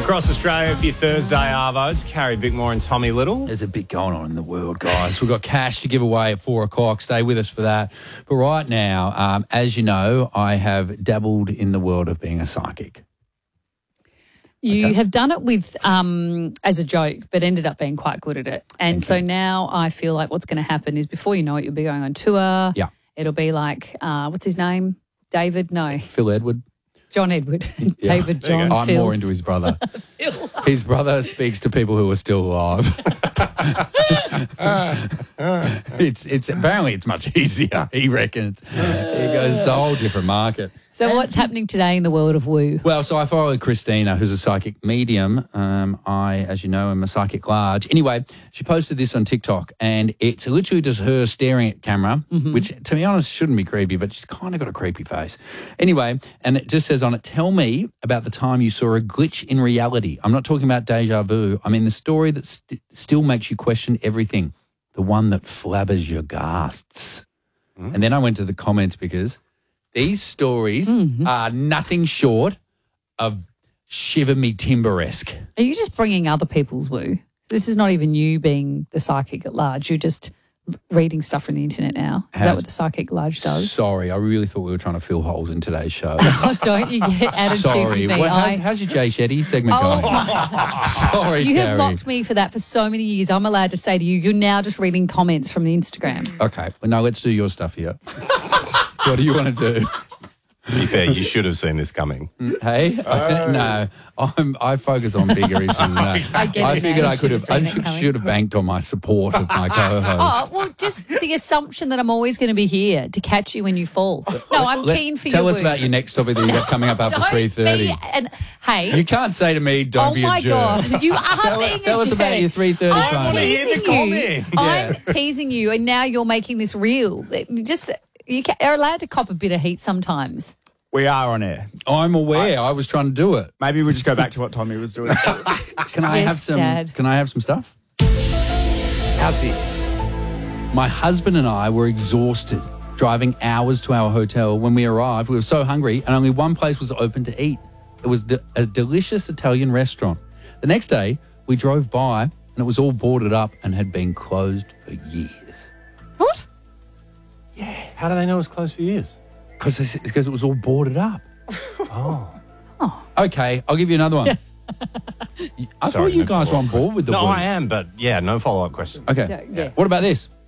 Across Australia for your Thursday Arvos, Carrie Bickmore and Tommy Little. There's a bit going on in the world, guys. We've got cash to give away at 4 o'clock. Stay with us for that. But right now, as you know, I have dabbled in the world of being a psychic. You have done it with as a joke, but ended up being quite good at it. And so now I feel like what's going to happen is before you know it, you'll be going on tour. Yeah. It'll be like, what's his name? David? No. Phil Edward. John Edward. David, John, I'm Phil. more into his brother. His brother speaks to people who are still alive. It's apparently it's much easier, he reckons. He goes, it's a whole different market. So what's happening today in the world of woo? Well, so I follow Christina, who's a psychic medium. I, as you know, am a psychic large. Anyway, she posted this on TikTok, and it's literally just her staring at camera, which, to be honest, shouldn't be creepy, but she's kind of got a creepy face. Anyway, and it just says on it, tell me about the time you saw a glitch in reality. I'm not talking about deja vu. I mean the story that still makes you question everything, the one that flabbers your ghasts. And then I went to the comments because these stories are nothing short of shiver me timber-esque. Are you just bringing other people's woo? This is not even you being the psychic at large. You're just reading stuff from the internet now. Is that what the psychic at large does? Sorry, I really thought we were trying to fill holes in today's show. Oh, don't you get attitude Sorry. with me? How's your Jay Shetty segment going? Sorry, You Carrie. have mocked me for that for so many years. I'm allowed to say to you, you're now just reading comments from the Instagram. Okay, well, now let's do your stuff here. What do you want to do? To be fair, you should have seen this coming. Hey? No, I focus on bigger issues. No. I get it figured now. I You should have seen it coming. should have banked on my support of my co-host. Oh, well, just the assumption that I'm always going to be here to catch you when you fall. No, I'm keen for Tell your us woo. about your next topic that you got coming up after Don't 3:30. be- and hey, You can't say to me, don't oh be a my jerk. God, you are being a Tell us about jerk. your 3:30 I'm time. Hear the teasing you. comments. I'm teasing you, and now you're making this real. You're allowed to cop a bit of heat sometimes. We are on air. I'm aware. I was trying to do it. Maybe we'll just go back to what Tommy was doing. Can I Yes, have some? Dad. Can I have some stuff? How's this? My husband and I were exhausted driving hours to our hotel. When we arrived, we were so hungry, and only one place was open to eat. It was a delicious Italian restaurant. The next day, we drove by, and it was all boarded up and had been closed for years. What? How do they know it was closed for years? Because it was all boarded up. Oh. Okay, I'll give you another one. I Sorry, thought you no guys were on board with the No, word. I am, but yeah, no follow-up question. Okay. Yeah. What about this?